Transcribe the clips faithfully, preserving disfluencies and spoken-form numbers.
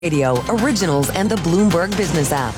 Radio, originals, and the Bloomberg Business app.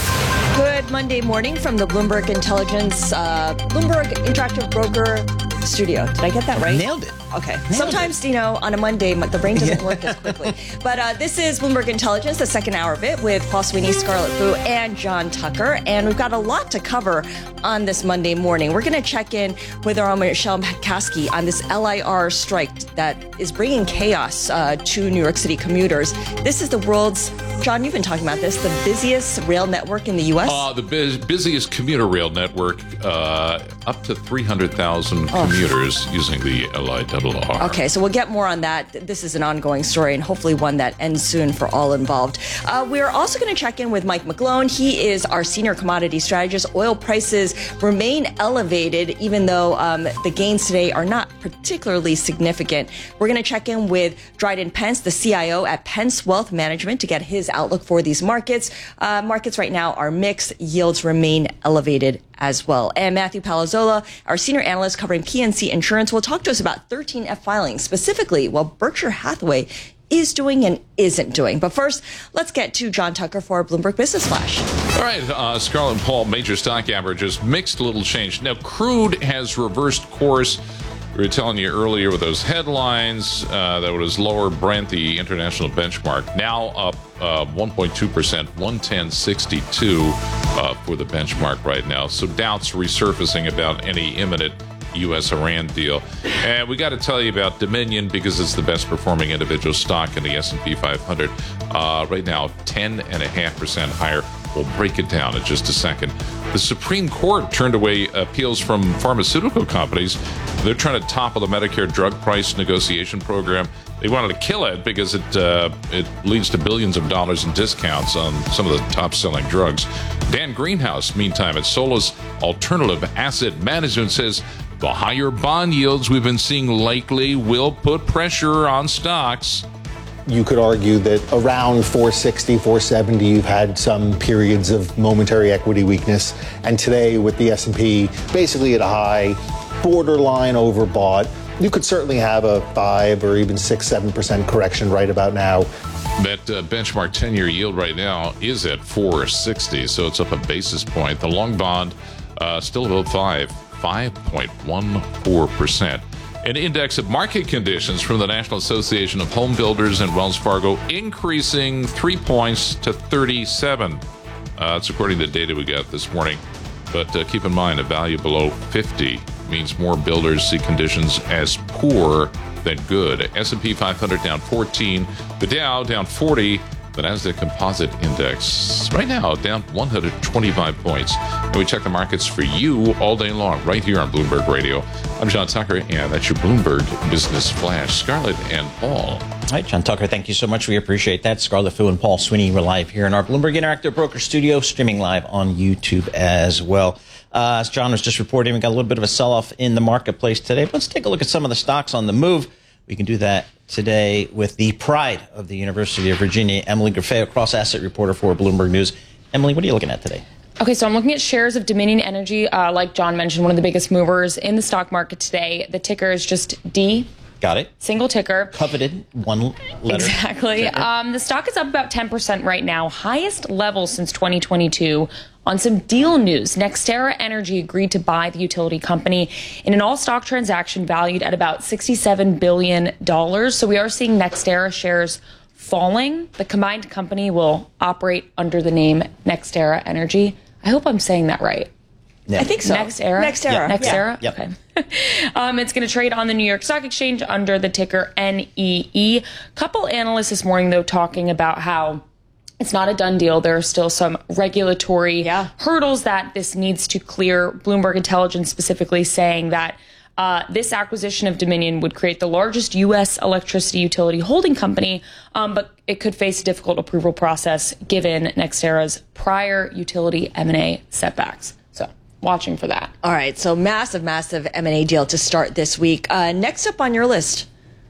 Good Monday morning from the Bloomberg Intelligence, uh, Bloomberg Interactive Broker studio. Did I get that right? Nailed it. Okay. Nailed Sometimes, it. you know, on a Monday, the brain doesn't Yeah. work as quickly. But uh, this is Bloomberg Intelligence, the second hour of it, with Paul Sweeney, Scarlett Fu, and John Tucker. And we've got a lot to cover on this Monday morning. We're going to check in with our own Michelle McCaskey on this L I R strike that is bringing chaos uh, to New York City commuters. This is the world's, John, you've been talking about this, the busiest rail network in the U S? Uh, the biz- busiest commuter rail network, uh, up to three hundred thousand Oh. commuters using the L I R R. Okay, so we'll get more on that. This is an ongoing story and hopefully one that ends soon for all involved. Uh, we're also going to check in with Mike McGlone. He is our senior commodity strategist. Oil prices remain elevated, even though um, the gains today are not particularly significant. We're going to check in with Dryden Pence, the C I O at Pence Wealth Management, to get his outlook for these markets. Uh, markets right now are mixed. Yields remain elevated as well. And Matthew Palazzola, our senior analyst covering P N C Insurance, will talk to us about thirteen F filings, specifically what Berkshire Hathaway is doing and isn't doing. But first, let's get to John Tucker for our Bloomberg Business Flash. All right, uh, Scarlett and Paul, major stock averages, mixed little change. Now, crude has reversed course. We were telling you earlier with those headlines uh, that it was lower Brent, the international benchmark, now up uh, one point two percent, one ten sixty-two uh, for the benchmark right now. So doubts resurfacing about any imminent U S Iran deal. And we got to tell you about Dominion because it's the best performing individual stock in the S and P five hundred. Uh, right now, ten point five percent higher. We'll break it down in just a second. The Supreme Court turned away appeals from pharmaceutical companies. They're trying to topple the Medicare drug price negotiation program. They wanted to kill it because it uh, it leads to billions of dollars in discounts on some of the top-selling drugs. Dan Greenhouse, meantime, at Solus Alternative Asset Management, says the higher bond yields we've been seeing lately will put pressure on stocks. You could argue that around four sixty, four seventy, you've had some periods of momentary equity weakness. And today, with the S and P basically at a high, borderline overbought, you could certainly have a five or even six, seven percent correction right about now. That uh, benchmark ten-year yield right now is at four sixty, so it's up a basis point. The long bond uh, still above five, five point one four percent. An index of market conditions from the National Association of Home Builders and Wells Fargo increasing three points to thirty-seven. Uh, that's according to the data we got this morning. But uh, keep in mind, a value below fifty means more builders see conditions as poor than good. S and P five hundred down fourteen, the Dow down forty, the Nasdaq Composite Index right now down one hundred twenty-five points. And we check the markets for you all day long right here on Bloomberg Radio. I'm John Tucker, and that's your Bloomberg Business Flash. Scarlett and Paul. All right, John Tucker, thank you so much. We appreciate that. Scarlett Fu and Paul Sweeney, we're live here in our Bloomberg Interactive Broker Studio, streaming live on YouTube as well. Uh, as John was just reporting, we got a little bit of a sell-off in the marketplace today. Let's take a look at some of the stocks on the move. We can do that today with the pride of the University of Virginia, Emily Graffeo, cross-asset reporter for Bloomberg News. Emily, what are you looking at today? Okay, so I'm looking at shares of Dominion Energy. Uh, like John mentioned, one of the biggest movers in the stock market today. The ticker is just D. Got it. Single ticker. Coveted, one letter. Exactly. Um, the stock is up about ten percent right now. Highest level since twenty twenty-two. On some deal news, NextEra Energy agreed to buy the utility company in an all-stock transaction valued at about sixty-seven billion dollars. So we are seeing NextEra shares falling. The combined company will operate under the name NextEra Energy. I hope I'm saying that right. Yeah. I think so. NextEra? NextEra. NextEra? Yeah. Okay. um, it's going to trade on the New York Stock Exchange under the ticker N E E. Couple analysts this morning, though, talking about how it's not a done deal. There are still some regulatory yeah. hurdles that this needs to clear. Bloomberg Intelligence specifically saying that uh, this acquisition of Dominion would create the largest U S electricity utility holding company, um, but it could face a difficult approval process given NextEra's prior utility M and A setbacks. So watching for that. All right, so massive, massive M and A deal to start this week. Uh, next up on your list.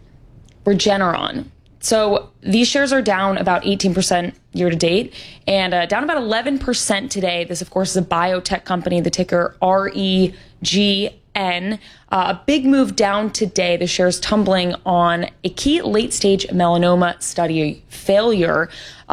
Regeneron. So these shares are down about eighteen percent year to date and uh, down about eleven percent today. This, of course, is a biotech company, the ticker R E G N. Uh, a big move down today. The shares tumbling on a key late-stage melanoma study failure.